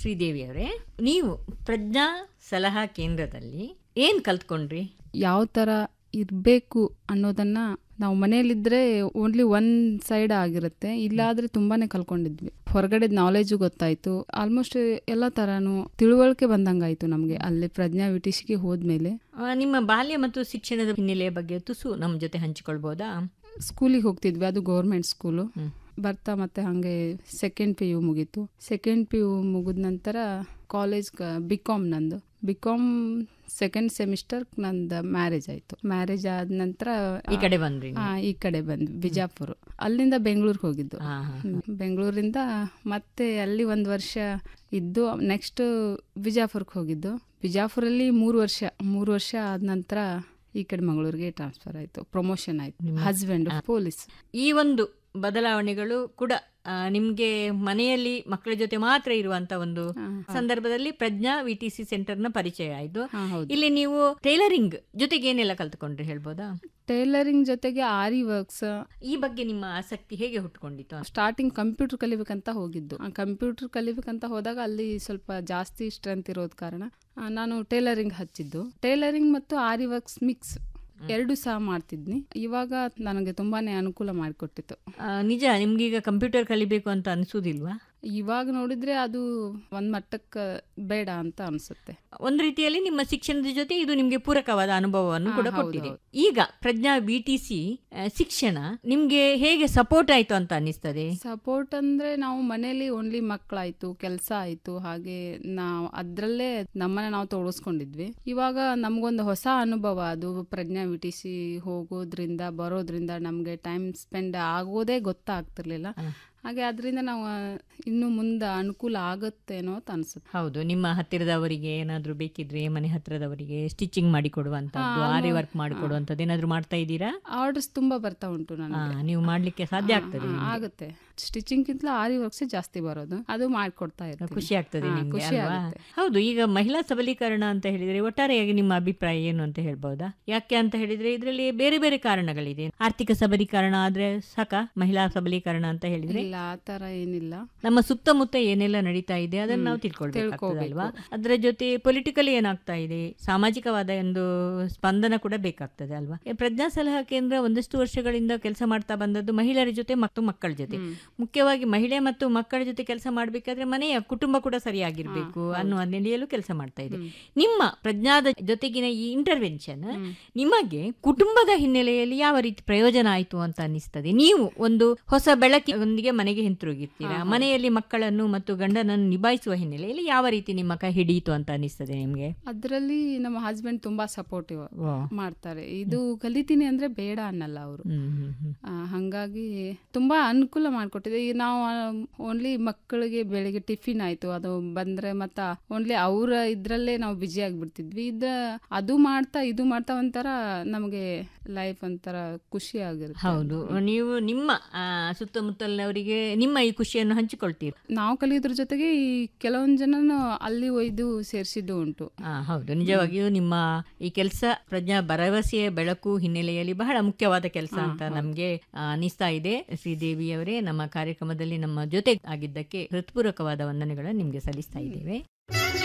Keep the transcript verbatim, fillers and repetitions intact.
ಶ್ರೀದೇವಿ ಅವರೇ, ನೀವು ಪ್ರಜ್ಞಾ ಸಲಹಾ ಕೇಂದ್ರದಲ್ಲಿ ಏನ್ ಕಲ್ತ್ಕೊಂಡ್ರಿ? ಯಾವ ತರ ಇರಬೇಕು ಅನ್ನೋದನ್ನ ನಾವು ಮನೆಯಲ್ಲಿದ್ದರೆ ಓನ್ಲಿ ಒನ್ ಸೈಡ್ ಆಗಿರುತ್ತೆ, ಇಲ್ಲಾದರೆ ತುಂಬಾನೇ ಕಲ್ಕೊಂಡಿದ್ವಿ. ಹೊರಗಡೆ ನಾಲೆಜು ಗೊತ್ತಾಯಿತು, ಆಲ್ಮೋಸ್ಟ್ ಎಲ್ಲ ಥರನೂ ತಿಳುವಳಿಕೆ ಬಂದಂಗಾಯಿತು ನಮಗೆ ಅಲ್ಲಿ ಪ್ರಜ್ಞಾ ವಿಟಿಸಿಗೆ ಹೋದ್ಮೇಲೆ. ನಿಮ್ಮ ಬಾಲ್ಯ ಮತ್ತು ಶಿಕ್ಷಣದ ಹಿನ್ನೆಲೆಯ ಬಗ್ಗೆ ತುಸು ನಮ್ಮ ಜೊತೆ ಹಂಚಿಕೊಳ್ಬೋದಾ? ಸ್ಕೂಲಿಗೆ ಹೋಗ್ತಿದ್ವಿ, ಅದು ಗೌರ್ಮೆಂಟ್ ಸ್ಕೂಲು. ಬರ್ತಾ ಮತ್ತೆ ಹಾಗೆ ಸೆಕೆಂಡ್ ಪಿ ಯು ಮುಗೀತು. ಸೆಕೆಂಡ್ ಪಿ ಯು ಮುಗಿದ ನಂತರ ಕಾಲೇಜ್ ಬಿ ಕಾಮ್ ನಂದು. ಬಿ ಕಾಮ್ ಸೆಕೆಂಡ್ ಸೆಮಿಸ್ಟರ್ ನಂದು ಮ್ಯಾರೇಜ್ ಆಯಿತು. ಮ್ಯಾರೇಜ್ ಆದ ನಂತರ ಈ ಕಡೆ ಬಂದ್ರಿ? ಈ ಕಡೆ ಬಂದ್ವಿ, ಬಿಜಾಪುರ. ಅಲ್ಲಿಂದ ಬೆಂಗಳೂರಿಗೆ ಹೋಗಿದ್ದು. ಬೆಂಗಳೂರಿಂದ ಮತ್ತೆ ಅಲ್ಲಿ ಒಂದು ವರ್ಷ ಇದ್ದು ನೆಕ್ಸ್ಟ್ ಬಿಜಾಪುರಕ್ಕೆ ಹೋಗಿದ್ದು. ಬಿಜಾಪುರಲ್ಲಿ ಮೂರು ವರ್ಷ ಮೂರು ವರ್ಷ ಆದ ನಂತರ ಈ ಕಡೆ ಮಂಗಳೂರಿಗೆ ಟ್ರಾನ್ಸ್ಫರ್ ಆಯಿತು, ಪ್ರಮೋಷನ್ ಆಯಿತು. Husband police. ಈ ಒಂದು ಬದಲಾವಣೆಗಳು ಕೂಡ ನಿಮ್ಗೆ ಮನೆಯಲ್ಲಿ ಮಕ್ಕಳ ಜೊತೆ ಮಾತ್ರ ಇರುವಂತ ಒಂದು ಸಂದರ್ಭದಲ್ಲಿ ಪ್ರಜ್ಞಾ ವಿಟಿಸಿ ಸೆಂಟರ್ ನ ಪರಿಚಯ ಆಯ್ತು. ಇಲ್ಲಿ ನೀವು ಟೈಲರಿಂಗ್ ಜೊತೆಗೆ ಏನೆಲ್ಲ ಕಲ್ತ್ಕೊಂಡ್ರಿ ಹೇಳ್ಬೋದಾ? ಟೈಲರಿಂಗ್ ಜೊತೆಗೆ ಆರಿ ವರ್ಕ್ಸ್. ಈ ಬಗ್ಗೆ ನಿಮ್ಮ ಆಸಕ್ತಿ ಹೇಗೆ ಹುಟ್ಕೊಂಡಿತ್ತು? ಸ್ಟಾರ್ಟಿಂಗ್ ಕಂಪ್ಯೂಟರ್ ಕಲಿಬೇಕಂತ ಹೋಗಿದ್ದು. ಕಂಪ್ಯೂಟರ್ ಕಲಿಬೇಕಂತ ಹೋದಾಗ ಅಲ್ಲಿ ಸ್ವಲ್ಪ ಜಾಸ್ತಿ ಸ್ಟ್ರೆಂತ್ ಇರೋದ್ ಕಾರಣ ನಾನು ಟೈಲರಿಂಗ್ ಹಚ್ಚಿದ್ದು. ಟೈಲರಿಂಗ್ ಮತ್ತು ಆರಿ ವರ್ಕ್ಸ್ ಮಿಕ್ಸ್ ಎರಡು ಸಹ ಮಾಡ್ತಿದ್ನಿ. ಇವಾಗ ನನಗೆ ತುಂಬಾನೇ ಅನುಕೂಲ ಮಾಡಿಕೊಟ್ಟಿತ್ತು. ನಿಜ, ನಿಮ್ಗೀಗ ಕಂಪ್ಯೂಟರ್ ಕಲಿಬೇಕು ಅಂತ ಅನ್ಸುದಿಲ್ವಾ? ಇವಾಗ ನೋಡಿದ್ರೆ ಅದು ಒಂದ್ ಮಟ್ಟಕ್ಕೆ ಬೇಡ ಅಂತ ಅನ್ಸುತ್ತೆ. ಒಂದ್ ರೀತಿಯಲ್ಲಿ ನಿಮ್ಮ ಶಿಕ್ಷಣದ ಜೊತೆ ಇದು ನಿಮ್ಗೆ ಪೂರಕವಾದ ಅನುಭವವನ್ನು ಕೂಡ ಕೊಟ್ಟಿದೆ. ಈಗ ಪ್ರಜ್ಞಾ ಬಿಟಿಸಿ ಶಿಕ್ಷಣ ನಿಮ್ಗೆ ಹೇಗೆ ಸಪೋರ್ಟ್ ಆಯ್ತು ಅಂತ ಅನಿಸ್ತದೆ? ಸಪೋರ್ಟ್ ಅಂದ್ರೆ ನಾವು ಮನೇಲಿ ಓನ್ಲಿ ಮಕ್ಕಳಾಯ್ತು, ಕೆಲಸ ಆಯ್ತು, ಹಾಗೆ ನಾವು ಅದ್ರಲ್ಲೇ ನಮ್ಮನ್ನ ನಾವು ತೊಡಗಿಸ್ಕೊಂಡಿದ್ವಿ. ಇವಾಗ ನಮ್ಗೊಂದು ಹೊಸ ಅನುಭವ ಅದು. ಪ್ರಜ್ಞಾ ವಿಟಿಸಿ ಹೋಗೋದ್ರಿಂದ ಬರೋದ್ರಿಂದ ನಮ್ಗೆ ಟೈಮ್ ಸ್ಪೆಂಡ್ ಆಗೋದೇ ಗೊತ್ತಾಗ್ತಿರ್ಲಿಲ್ಲ. ಹಾಗೆ ಅದರಿಂದ ನಾವು ಇನ್ನು ಮುಂದೆ ಅನುಕೂಲ ಆಗುತ್ತೇನೋ ಅಂತ ಅನ್ಸುತ್ತೆ. ಹೌದು, ನಿಮ್ಮ ಹತ್ತಿರದವರಿಗೆ ಏನಾದ್ರು ಬೇಕಿದ್ರೆ ಮನೆ ಹತ್ತಿರದವರಿಗೆ ಸ್ಟಿಚಿಂಗ್ ಮಾಡಿ ಕೊಡುವಂತದ್ದು, ಆರಿ ವರ್ಕ್ ಮಾಡಿಕೊಡುವಂತದ್ದು ಏನಾದ್ರು ಮಾಡ್ತಾ ಇದ್ದೀರಾ? ಆರ್ಡರ್ಸ್ ತುಂಬಾ ಬರ್ತಾ ಉಂಟು ನನಗೆ. ನೀವು ಮಾಡ್ಲಿಕ್ಕೆ ಸಾಧ್ಯ ಆಗ್ತದೆ? ಆಗುತ್ತೆ. ಸ್ಟಿಚಿಂಗ್ ಗಿಂತ ಆರಿ ವರ್ಕ್ಸ್ ಜಾಸ್ತಿ ಬರೋದು, ಅದು ಮಾಡ್ಕೊಡ್ತಾ ಇರ್ತೀನಿ. ಖುಷಿ ಆಗ್ತದೆ ನಿಮ್ಗೆ ಅಲ್ವಾ? ಹೌದು. ಈಗ ಮಹಿಳಾ ಸಬಲೀಕರಣ ಅಂತ ಹೇಳಿದ್ರೆ ಒಟ್ಟಾರೆಯಾಗಿ ನಿಮ್ಮ ಅಭಿಪ್ರಾಯ ಏನು ಅಂತ ಹೇಳ್ಬಹುದಾ? ಯಾಕೆ ಅಂತ ಹೇಳಿದ್ರೆ ಇದರಲ್ಲಿ ಬೇರೆ ಬೇರೆ ಕಾರಣಗಳಿದೆ. ಆರ್ಥಿಕ ಸಬಲೀಕರಣ ಆದ್ರೆ ಸಾಕ ಮಹಿಳಾ ಸಬಲೀಕರಣ ಅಂತ ಹೇಳಿದ್ರೆ? ಇಲ್ಲ, ಆ ತರ ಏನಿಲ್ಲ. ನಮ್ಮ ಸುತ್ತಮುತ್ತ ಏನೆಲ್ಲ ನಡೀತಾ ಇದೆ ಅದನ್ನ ನಾವು ತಿಳ್ಕೊಳ್ಬೇಕಲ್ವಾ? ಅದರ ಜೊತೆ ಪೊಲಿಟಿಕಲ್ ಏನಾಗ್ತಾ ಇದೆ, ಸಾಮಾಜಿಕವಾದ ಒಂದು ಸ್ಪಂದನ ಕೂಡ ಬೇಕಾಗ್ತದೆ ಅಲ್ವಾ? ಪ್ರಜ್ಞಾ ಸಲಹಾ ಕೇಂದ್ರ ಒಂದಷ್ಟು ವರ್ಷಗಳಿಂದ ಕೆಲಸ ಮಾಡ್ತಾ ಬಂದದ್ದು ಮಹಿಳೆಯರ ಜೊತೆ ಮತ್ತು ಮಕ್ಕಳ ಜೊತೆ. ಮುಖ್ಯವಾಗಿ ಮಹಿಳೆ ಮತ್ತು ಮಕ್ಕಳ ಜೊತೆ ಕೆಲಸ ಮಾಡಬೇಕಾದ್ರೆ ಮನೆಯ ಕುಟುಂಬ ಕೂಡ ಸರಿಯಾಗಿರ್ಬೇಕು ಅನ್ನುವ ನೆಲೆಯಲ್ಲೂ ಕೆಲಸ ಮಾಡ್ತಾ ಇದೆ. ನಿಮ್ಮ ಪ್ರಜ್ಞಾದ ಜೊತೆಗಿನ ಈ ಇಂಟರ್ವೆನ್ಷನ್ ನಿಮಗೆ ಕುಟುಂಬದ ಹಿನ್ನೆಲೆಯಲ್ಲಿ ಯಾವ ರೀತಿ ಪ್ರಯೋಜನ ಆಯ್ತು ಅಂತ ಅನಿಸ್ತದೆ? ನೀವು ಒಂದು ಹೊಸ ಬೆಳಕಿನೊಂದಿಗೆ ಮನೆಗೆ ಹಿಂತಿರುಗಿರ್ತೀರಾ, ಮನೆಯಲ್ಲಿ ಮಕ್ಕಳನ್ನು ಮತ್ತು ಗಂಡನನ್ನು ನಿಭಾಯಿಸುವ ಹಿನ್ನೆಲೆಯಲ್ಲಿ ಯಾವ ರೀತಿ ನಿಮ್ಮ ಕೈ ಹಿಡಿಯಿತು ಅಂತ ಅನಿಸ್ತದೆ ನಿಮ್ಗೆ? ಅದರಲ್ಲಿ ನಮ್ಮ ಹಸ್ಬೆಂಡ್ ತುಂಬಾ ಸಪೋರ್ಟಿವ್ ಮಾಡ್ತಾರೆ. ಇದು ಕಲಿತೀನಿ ಅಂದ್ರೆ ಬೇಡ ಅನ್ನಲ್ಲ ಅವರು. ಹಂಗಾಗಿ ತುಂಬಾ ಅನುಕೂಲ ಮಾಡ್ಕೊಟ್ಟಿದೆ. ಈಗ ನಾವು ಓನ್ಲಿ ಮಕ್ಕಳಿಗೆ ಬೆಳಿಗ್ಗೆ ಟಿಫಿನ್ ಆಯ್ತು, ಅದು ಬಂದ್ರೆ ಮತ್ತ ಓನ್ಲಿ ಅವ್ರ ಇದ್ರಲ್ಲೇ ನಾವು ಬಿಜಿ ಆಗ್ಬಿಡ್ತಿದ್ವಿ. ಇದ ಅದು ಮಾಡ್ತಾ ಇದು ಮಾಡ್ತಾ ಒಂಥರ ನಮಗೆ ಲೈಫ್ ಒಂಥರ ಖುಷಿ ಆಗಿರುತ್ತೆ. ಹೌದು, ನೀವು ನಿಮ್ಮ ಸುತ್ತಮುತ್ತಲಿನವರಿಗೆ ನಿಮ್ಮ ಈ ಖುಷಿಯನ್ನು ಹಂಚಿಕೊಳ್ತೀರಿ. ನಾವು ಕಲಿಯೋದ್ರ ಜೊತೆಗೆ ಈ ಕೆಲವೊಂದು ಜನನು ಅಲ್ಲಿ ಒಯ್ದು ಸೇರಿಸಿದ್ದು ಉಂಟು. ಹೌದು, ನಿಜವಾಗಿಯೂ ನಿಮ್ಮ ಈ ಕೆಲಸ ಪ್ರಜ್ಞಾ ಭರವಸೆಯ ಬೆಳಕು ಹಿನ್ನೆಲೆಯಲ್ಲಿ ಬಹಳ ಮುಖ್ಯವಾದ ಕೆಲಸ ಅಂತ ನಮ್ಗೆ ಅನಿಸ್ತಾ ಇದೆ. ಶ್ರೀದೇವಿ ಅವರೇ, ನಮ್ಮ ಕಾರ್ಯಕ್ರಮದಲ್ಲಿ ನಮ್ಮ ಜೊತೆ ಆಗಿದ್ದಕ್ಕೆ ಹೃತ್ಪೂರ್ವಕವಾದ ವಂದನೆಗಳನ್ನು ನಿಮ್ಗೆ ಸಲ್ಲಿಸ್ತಾ ಇದ್ದೇವೆ.